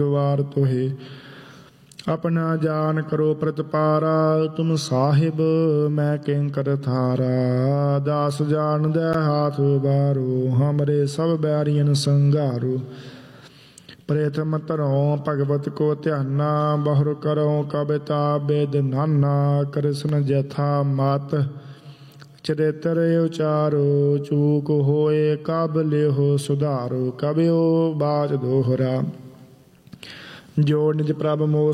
ਵਾਰ ਤੋਹੇ अपना जान करो प्रतिपारा तुम साहिब मैं किंकर थारा दास जान दे हाथ बारो हमरे सब बैरियन संगारो प्रथम धरो भगवत को ध्याना बहुर करो कविता बेद नाना कृष्ण जथा मत चरित्र उचारो चूक होए कब लेहो सुधारो कबियो बाज दोहरा जो निज प्रभ मोह